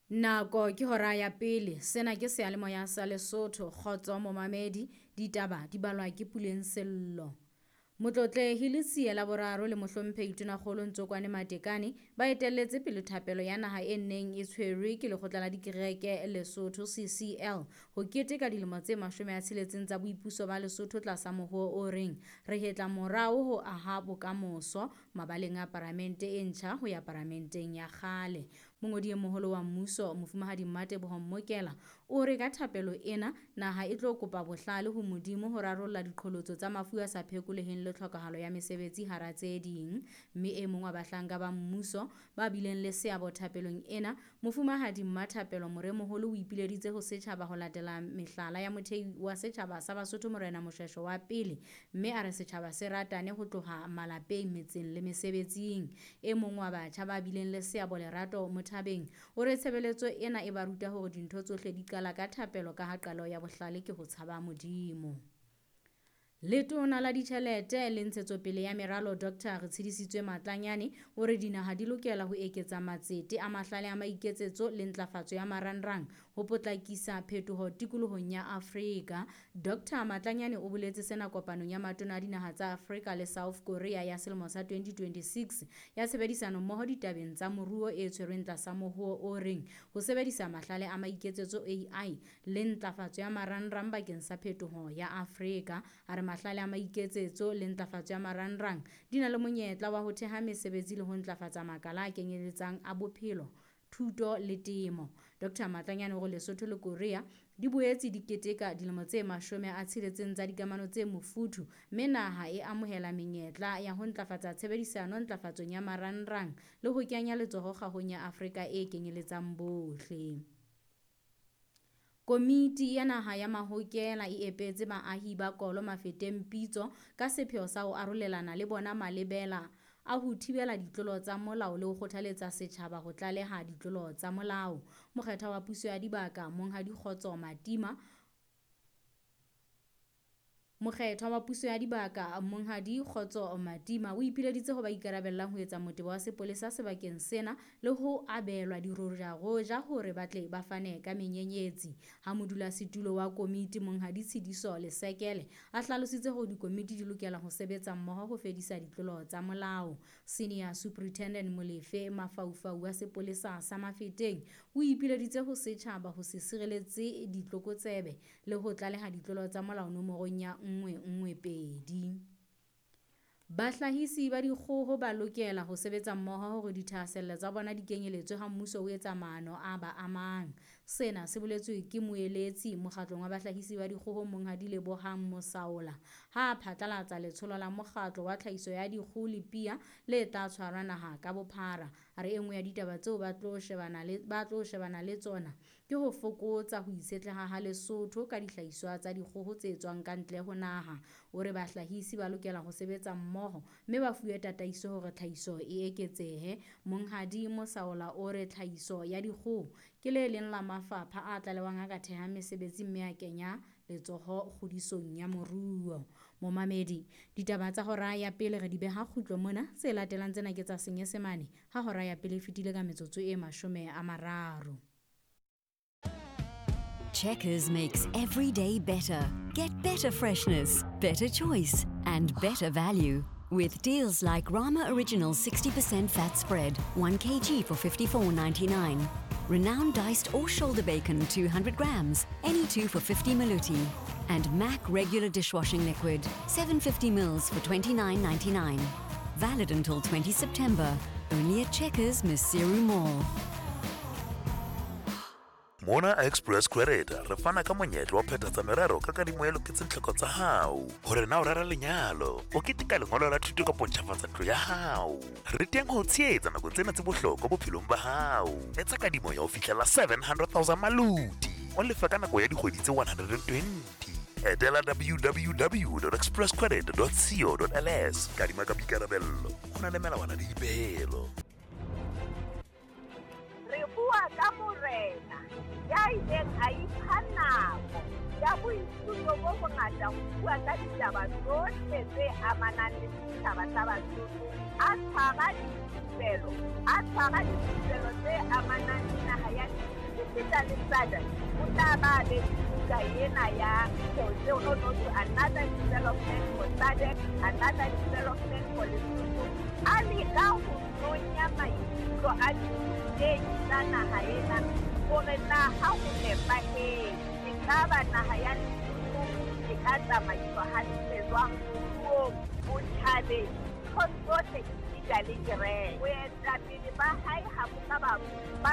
Nako ke hora ya pele. Sena ke seyalemoya sa Lesotho. Kgotso momamedi, ditaba di balwa ke Puleng Sello. Motlotle Letsiye la boraro le mohlomphehi Tonakgolo Ntsokwane Matekane ba etelletse pele thapelo ya naha e neng e tshwerwe ke lekgotla la dikereke Lesotho CCL ho keteka dilemo tse 60 tsa boipuso ba Lesotho tlasa moruo o reng re hetla morao ho aha bokamoso mabaleng a parlamente e ntjha ho ya parlamenteng ya kgale. Mongodi e moholo wa mmuso Mofumahadi Mmateboho Mokela o re ka thapelo ena naha e tlo kopa bohlale ho modimo ho rarolla diqholotso tsa mafu a sa phekoleheng le tlhokahalo ya mesebetsi hara tse ding, mme e mong wa bahlanka ba mmuso ba bileng le seabo thapelong ena Mofumahadi Mmathapelo Moremoholo o ipileditse ho setjhaba ho latela mehlala ya mothehi wa setjhaba sa Basotho Morena Moshweshwe wa pele, mme a re setjhaba se ratane ho tloha malapeng, metseng le mesebetsing. E mong wa batjha ba bileng le seabo Lerato Mothabeng o re tshebeletso ena e ba ruta hore dintho tsohle di qala ka thapelo ka ha qalo ya bohlale ke ho tshaba Modimo. Letona la ditjhelete le ntshetsopele ya meralo Dr. Tshidisitswe Matlanyane o re dinaha di lokela ho eketsa matsete a mahlale a maiketsetso le ntlafatso ya marangrang ho potlakisa phetoho tikolohong ya Afrika. Dr. Matlanyane o boletse sena kopanong ya matona a dinaha tsa Afrika le South Korea ya selemo sa 2026 ya tshebedisano mmoho ditabeng tsa moruo e tshwerweng tlasa moruo o reng ho sebedisa mahlale a maiketsetso AI le ntlafatso ya marangrang bakeng sa phetoho ya Afrika. Mahlale a maiketsetso le ntlafatso ya marangrang di na le monyetla wa ho theha mesebetsi le ho ntlafatsa makala a kenyeletsang a bophelo, thuto le temo. Dr. Matlanyane o re Lesotho le Korea di boetse di keteka dilemo tse 60 tsa dikamano tse mofuthu, mme naha e amohela menyetla ya ho ntlafatsa tshebedisano ntlafatsong ya marangrang le ho kenya letsoho kgahong ya Afrika e kenyeletsang bohle. Komiti ya naha ya Mahokela e epetse baahi ba Kolo Mafeteng pitso ka sepheo sa ho arolelana le bona malebela a ho thibela ditlolo tsa molao le ho kgothaletsa setjhaba ho tlaleha ditlolo tsa molao. Mokgetha wa puso ya dibaka Monghadi Kgotso Matima Mokgetho wa puso ya dibaka Monghadi Kgotso Matima o ipileditse ho ba ikarabellang ho etsa motebo wa sepolesa sebakeng sena le ho abelwa diroja hore batle ba fane ka menyenyetsi. Ha modulasetulo wa komiti Monghadi Tshidiso Lesekele a hlalositse hore dikomiti di lokela ho sebetsa mmoho ho fedisa ditlolo tsa molao. Senior Superintendent Molefe Mafaufau wa sepolesa sa Mafeteng o ipileditse ho setjhaba ho se sireletse ditlokotsebe le ho tlaleha ditlolo tsa molao nomorong ya 112. Bahlahisi ba dikgoho ba lokela ho sebetsa mmoho hore dithahasello tsa bona di kenyeletswe ha mmuso o etsa maano a ba amang. Sena se boletswe ke moeletsi mokgatlong wa bahlahisi ba dikgoho Monghadi Lebohang Mosaola ha phatlalatsa letsholo la mokgatlo wa tlhahiso ya dikgoho Lepia le tla tshwarwa naha ka bophara. A re enngwe ya ditaba tseo ba tlo shebana le tsona ke ho fokotsa ho itshetleha ha Lesotho ka dihlahiswa tsa dikgoho tse tswang ka ntle ho naha. O re bahlahisi ba lokela ho sebetsa mmoho mme ba fuwe tataiso hore tlhahiso e eketsehe. Monghadi Mosaola o re tlhahiso ya dikgoho ke le leng la mafapha a tlalewang a ka theha mesebetsi mme a kenya letsoho kgodisong ya moruo. Momamedi, ditaba tsa hora ya pele re di beha kgutlo mona, tse latelang tsena ke tsa Senyesemane ha hora ya pele fitile ka metsotso e 30. Checkers makes every day better. Get better freshness, better choice, and better value. With deals like Rama Original 60% fat spread, 1 kg for $54.99. Renowned diced or shoulder bacon 200 grams, any 2 for 50 maluti. And Mac regular dishwashing liquid, 750 mils for $29.99. Valid until 20 September. Only at Checkers Misiru Mall. Mona Express Credit re fana ka monyetla wa phethatsa merero ka kadimo e loketseng tlhoko tsa hao hore na o rera lenyalo o ketika lengolo la thuto ka ntjhafatsa ntlo ya hao. Re teng ho tshehetsa nako tsena tse bohlokwa bophelong ba hao. Etsa kadimo ya ho fihlela 700,000 maluti o lefa ka nako ya dikgwedi tse 120. Etela www.expresscredit.co.ls. Kadima ka boikarabello, ho na le melawana le dipehelo. Re bua ka morena ya ileng a ipha nako ya boithuto bo bongata ho bua ka ditaba tsohle tse amanang le setjhaba sa Basotho, a tshwara dithupelo tse amanang le naha ya all of a sudden, Utabale Guyana, so another development for SADC, another development for Lesotho. Ali Gao Nonya Maiko Adi Sana Hayana, Gorena, how would they find it? Ikaba Nahayan, Ikata Maiko Hanse, Utade, Consorte, Igaligere, where that in the Bahai Hamukaba.